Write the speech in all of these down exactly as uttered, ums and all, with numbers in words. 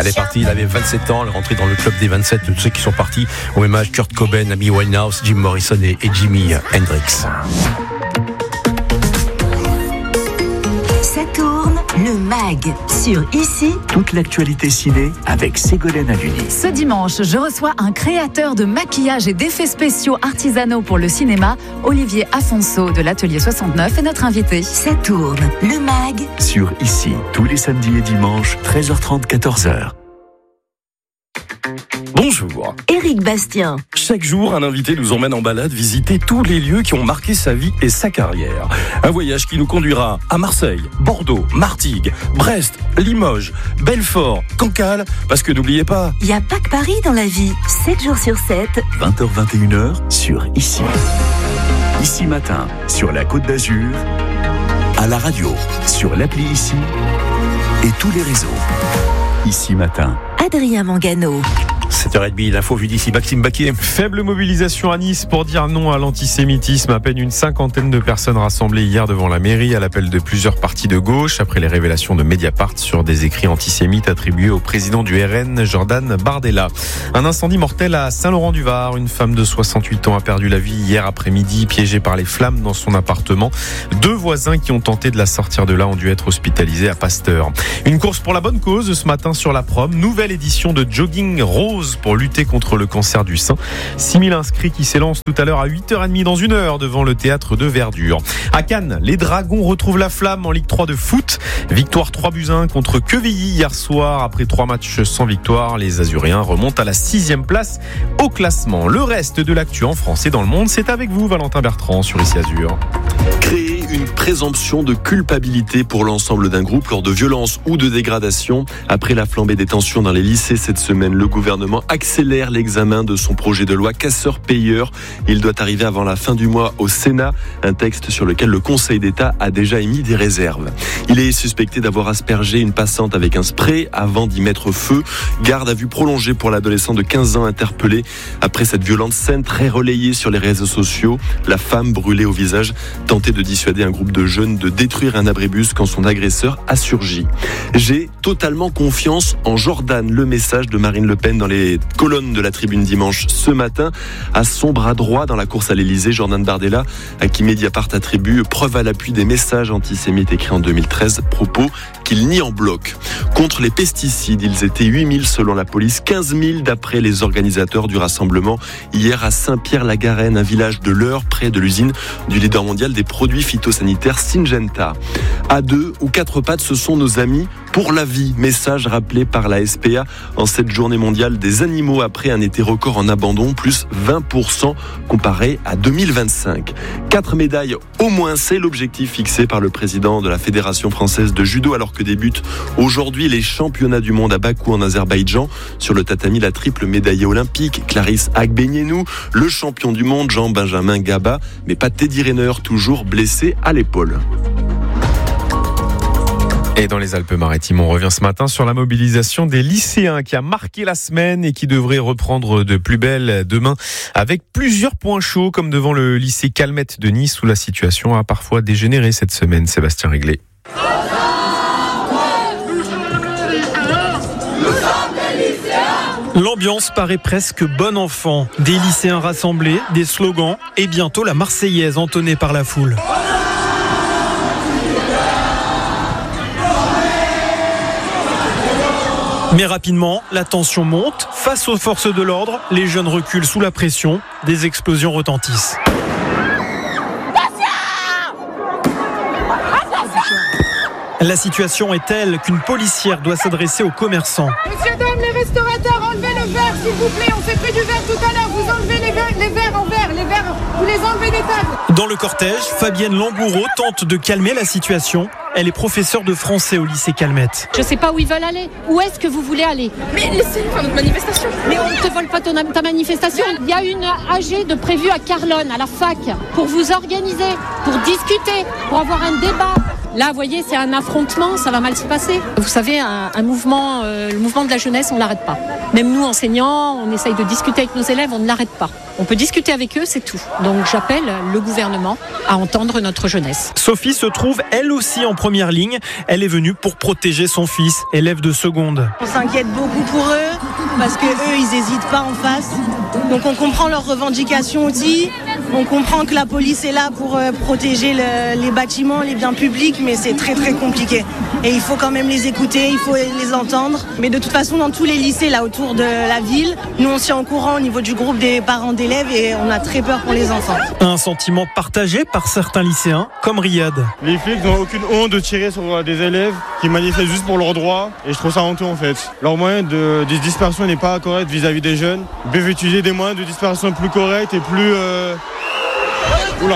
Elle est partie, il avait vingt-sept ans, elle est rentrée dans le club des vingt-sept de ceux qui sont partis au même âge, Kurt Cobain, Amy Winehouse, Jim Morrison et, et Jimi Hendrix. Ça tourne, le mag sur Ici. Toute l'actualité ciné avec Ségolène Haluni. Ce dimanche, je reçois un créateur de maquillage et d'effets spéciaux artisanaux pour le cinéma, Olivier Afonso de l'Atelier soixante-neuf, est notre invité. Ça tourne, le mag Sur Ici, tous les samedis et dimanches, treize heures trente, quatorze heures. Bonjour. Éric Bastien. Chaque jour, un invité nous emmène en balade visiter tous les lieux qui ont marqué sa vie et sa carrière. Un voyage qui nous conduira à Marseille, Bordeaux, Martigues, Brest, Limoges, Belfort, Cancale, parce que n'oubliez pas... Il n'y a pas que Paris dans la vie. sept jours sur sept. vingt heures vingt et une heures sur Ici. Ici Matin, sur la Côte d'Azur, à la radio, sur l'appli Ici et tous les réseaux. Ici Matin. Adrien Mangano. sept heures trente, l'info vue d'ici, Maxime Baquier. Faible mobilisation à Nice pour dire non à l'antisémitisme. À peine une cinquantaine de personnes rassemblées hier devant la mairie à l'appel de plusieurs partis de gauche après les révélations de Mediapart sur des écrits antisémites attribués au président du R N, Jordan Bardella. Un incendie mortel à Saint-Laurent-du-Var. Une femme de soixante-huit ans a perdu la vie hier après-midi, piégée par les flammes dans son appartement. Deux voisins qui ont tenté de la sortir de là ont dû être hospitalisés à Pasteur. Une course pour la bonne cause ce matin sur la prom. Nouvelle édition de Jogging Rose pour lutter contre le cancer du sein. six mille inscrits qui s'élancent tout à l'heure à huit heures trente dans une heure devant le théâtre de Verdure. À Cannes, les Dragons retrouvent la flamme en Ligue trois de foot. Victoire trois buts à un contre Quevilly hier soir. Après trois matchs sans victoire, les Azuréens remontent à la sixième place au classement. Le reste de l'actu en France et dans le monde, c'est avec vous, Valentin Bertrand, sur Ici Azur. Créer une présomption de culpabilité pour l'ensemble d'un groupe lors de violences ou de dégradations. Après la flambée des tensions dans les lycées cette semaine, le gouvernement accélère l'examen de son projet de loi casseur-payeur. Il doit arriver avant la fin du mois au Sénat, un texte sur lequel le Conseil d'État a déjà émis des réserves. Il est suspecté d'avoir aspergé une passante avec un spray avant d'y mettre feu. Garde à vue prolongée pour l'adolescent de quinze ans interpellé après cette violente scène très relayée sur les réseaux sociaux. La femme brûlée au visage tentait de dissuader un groupe de jeunes de détruire un abribus quand son agresseur a surgi. J'ai totalement confiance en Jordan, le message de Marine Le Pen dans les colonnes de la Tribune dimanche ce matin. À son bras droit dans la course à l'Elysée, Jordan Bardella, à qui Mediapart attribue preuve à l'appui des messages antisémites écrits en deux mille treize, propos qu'il nie en bloc. Contre les pesticides, ils étaient huit mille selon la police, quinze mille d'après les organisateurs du rassemblement hier à Saint-Pierre-la-Garenne, un village de l'Eure près de l'usine du leader mondial des produits phytosanitaires Syngenta. À deux ou quatre pattes, ce sont nos amis pour la vie. Message rappelé par la S P A en cette journée mondiale des animaux après un été record en abandon, plus vingt pour cent comparé à deux mille vingt-cinq. Quatre médailles au moins, c'est l'objectif fixé par le président de la Fédération française de judo alors que débutent aujourd'hui les championnats du monde à Bakou en Azerbaïdjan. Sur le tatami, la triple médaillée olympique Clarisse Agbenienou, le champion du monde Jean-Benjamin Gaba, mais pas Teddy Riner, toujours blessé à l'épaule. Et dans les Alpes-Maritimes, on revient ce matin sur la mobilisation des lycéens qui a marqué la semaine et qui devrait reprendre de plus belle demain avec plusieurs points chauds comme devant le lycée Calmette de Nice où la situation a parfois dégénéré cette semaine. Sébastien Réglet. L'ambiance paraît presque bon enfant. Des lycéens rassemblés, des slogans et bientôt la Marseillaise entonnée par la foule. Mais rapidement, la tension monte. Face aux forces de l'ordre, les jeunes reculent sous la pression. Des explosions retentissent. La situation est telle qu'une policière doit s'adresser aux commerçants. Monsieur, dames, les restaurateurs, enlevez le verre, s'il vous plaît. On s'est pris du verre tout à l'heure. Vous enlevez les verres, les verres en verre. Les verres, vous les enlevez des tables. Dans le cortège, Fabienne Lambourreau tente de calmer la situation. Elle est professeure de français au lycée Calmette. Je ne sais pas où ils veulent aller. Où est-ce que vous voulez aller? Mais laissez-nous faire notre manifestation. Mais on ne te vole pas ton, ta manifestation. Il y a une A G de prévue à Carlonne, à la fac, pour vous organiser, pour discuter, pour avoir un débat. Là, vous voyez, c'est un affrontement, ça va mal se passer. Vous savez, un, un mouvement, euh, le mouvement de la jeunesse, on ne l'arrête pas. Même nous, enseignants, on essaye de discuter avec nos élèves, on ne l'arrête pas. On peut discuter avec eux, c'est tout. Donc j'appelle le gouvernement à entendre notre jeunesse. Sophie se trouve elle aussi en première ligne. Elle est venue pour protéger son fils, élève de seconde. On s'inquiète beaucoup pour eux parce que eux, ils n'hésitent pas en face. Donc on comprend leurs revendications aussi. On comprend que la police est là pour euh, protéger le, les bâtiments, les biens publics, mais c'est très très compliqué. Et il faut quand même les écouter, il faut les entendre. Mais de toute façon, dans tous les lycées là autour de la ville, nous on s'y est en courant au niveau du groupe des parents d'élèves et on a très peur pour les enfants. Un sentiment partagé par certains lycéens, comme Riyad. Les flics n'ont aucune honte de tirer sur des élèves qui manifestent juste pour leurs droits. Et je trouve ça honteux en fait. Leur moyen de, de dispersion n'est pas correct vis-à-vis des jeunes. Ils peuvent utiliser des moyens de dispersion plus corrects et plus... Euh... Oula.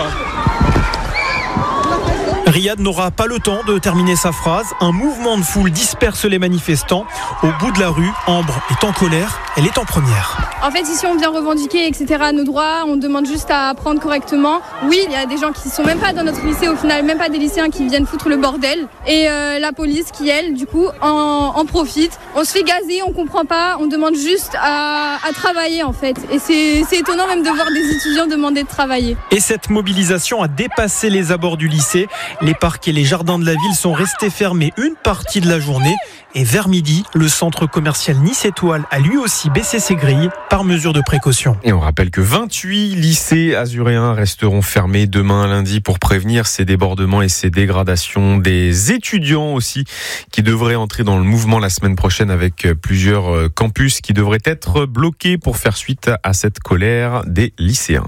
Riyad n'aura pas le temps de terminer sa phrase. Un mouvement de foule disperse les manifestants. Au bout de la rue, Ambre est en colère. Elle est en première. En fait, ici, on vient revendiquer, et cetera, nos droits. On demande juste à apprendre correctement. Oui, il y a des gens qui ne sont même pas dans notre lycée, au final, même pas des lycéens qui viennent foutre le bordel. Et euh, la police qui, elle, du coup, en, en profite. On se fait gazer, on comprend pas. On demande juste à, à travailler, en fait. Et c'est, c'est étonnant même de voir des étudiants demander de travailler. Et cette mobilisation a dépassé les abords du lycée. Les parcs et les jardins de la ville sont restés fermés une partie de la journée. Et vers midi, le centre commercial Nice Étoile a lui aussi baissé ses grilles par mesure de précaution. Et on rappelle que vingt-huit lycées azuréens resteront fermés demain lundi pour prévenir ces débordements et ces dégradations. Des étudiants aussi qui devraient entrer dans le mouvement la semaine prochaine avec plusieurs campus qui devraient être bloqués pour faire suite à cette colère des lycéens.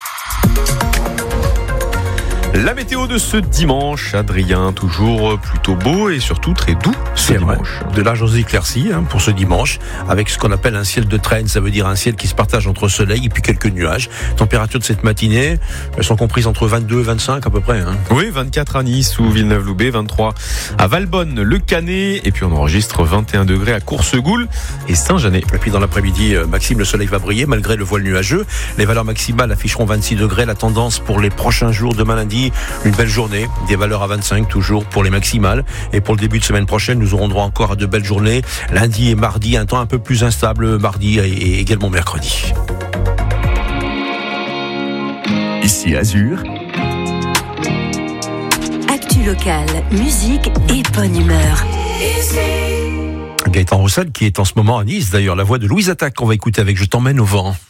La météo de ce dimanche, Adrien, toujours plutôt beau et surtout très doux ce C'est dimanche. Vrai. De larges éclaircies hein, pour ce dimanche, avec ce qu'on appelle un ciel de traîne, ça veut dire un ciel qui se partage entre soleil et puis quelques nuages. Températures de cette matinée, elles sont comprises entre vingt-deux et vingt-cinq à peu près. Hein. Oui, vingt-quatre à Nice ou Villeneuve-Loubet, vingt-trois à Valbonne, Le Canet, et puis on enregistre vingt et un degrés à Coursegoule et Saint-Jeannet. Et puis dans l'après-midi, Maxime, le soleil va briller malgré le voile nuageux. Les valeurs maximales afficheront vingt-six degrés. La tendance pour les prochains jours, demain lundi, une belle journée, des valeurs à vingt-cinq toujours pour les maximales. Et pour le début de semaine prochaine, nous aurons droit encore à de belles journées. Lundi et mardi, un temps un peu plus instable, mardi et également mercredi. Ici Azur. Actu locale, musique et bonne humeur. Gaëtan Roussel qui est en ce moment à Nice. D'ailleurs, la voix de Louise Attaque qu'on va écouter avec Je t'emmène au vent.